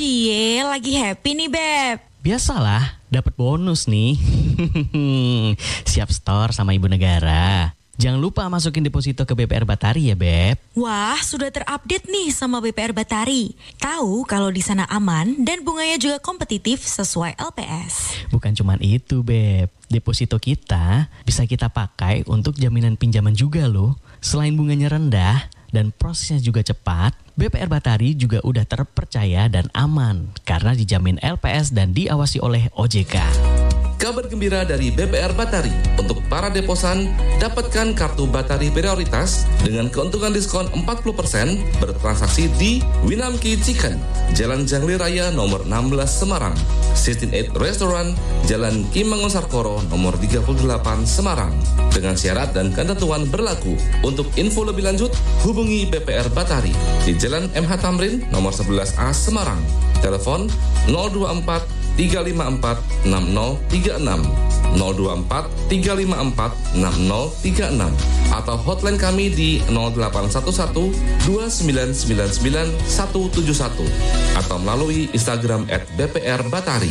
Cie, lagi happy nih, Beb. Biasalah, dapat bonus nih. Siap store sama Ibu Negara. Jangan lupa masukin deposito ke BPR Batari ya, Beb. Wah, sudah terupdate nih sama BPR Batari. Tahu kalau di sana aman dan bunganya juga kompetitif sesuai LPS. Bukan cuman itu, Beb. Deposito kita bisa kita pakai untuk jaminan pinjaman juga loh. Selain bunganya rendah dan prosesnya juga cepat, BPR Batari juga udah terpercaya dan aman karena dijamin LPS dan diawasi oleh OJK. Kabar gembira dari BPR Batari. Untuk para deposan, dapatkan kartu Batari prioritas dengan keuntungan diskon 40% bertransaksi di Winamki Chicken, Jalan Jangli Raya nomor 16 Semarang, 168 Restaurant, Jalan Ki Mangunsarkoro nomor 38 Semarang. Dengan syarat dan ketentuan berlaku. Untuk info lebih lanjut, hubungi BPR Batari di Jalan MH Tamrin nomor 11A Semarang. Telepon 024 354 6036 024 354 6036 atau hotline kami di 0811 2999 171 atau melalui Instagram @bprbatari.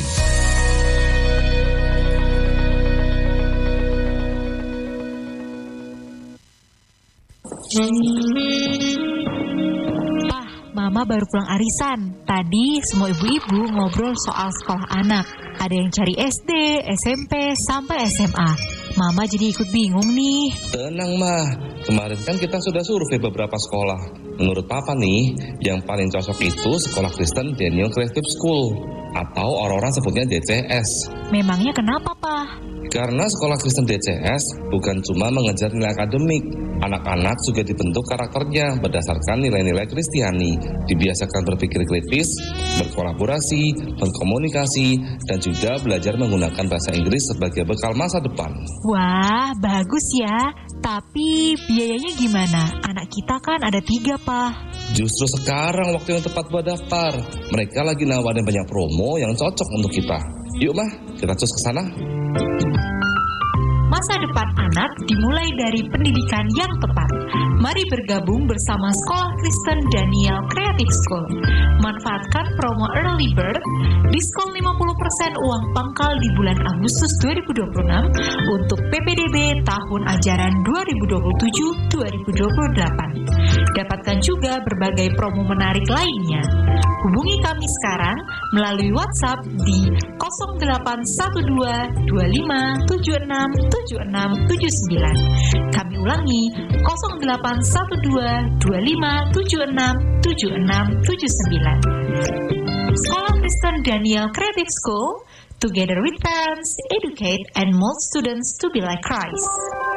Mama baru pulang arisan. Tadi semua ibu-ibu ngobrol soal sekolah anak. Ada yang cari SD, SMP, sampai SMA. Mama jadi ikut bingung nih. Tenang mah, kemarin kan kita sudah survei beberapa sekolah. Menurut Papa nih, yang paling cocok itu Sekolah Kristen Daniel Creative School atau orang-orang sebutnya DCS. Memangnya kenapa, Pak? Karena Sekolah Kristen DCS bukan cuma mengejar nilai akademik, anak-anak juga dibentuk karakternya berdasarkan nilai-nilai Kristiani, dibiasakan berpikir kritis, berkolaborasi, berkomunikasi, dan juga belajar menggunakan bahasa Inggris sebagai bekal masa depan. Wah, bagus ya. Tapi biayanya gimana? Anak kita kan ada 3, Pak. Justru sekarang waktu yang tepat buat daftar. Mereka lagi nawarin banyak promo yang cocok untuk kita. Yuk mah, kita cus ke sana. Masa depan anak dimulai dari pendidikan yang tepat. Mari bergabung bersama Sekolah Kristen Daniel Creative School. Manfaatkan promo Early Bird, diskon 50% uang pangkal di bulan Agustus 2026 untuk PPDB tahun ajaran 2027-2028. Dapatkan juga berbagai promo menarik lainnya. Hubungi kami sekarang melalui WhatsApp di 0812 25 76 7679. Kami ulangi 0812 25 76 7679. Sekolah Kristen Daniel Creative School, together with parents, educate and mold students to be like Christ.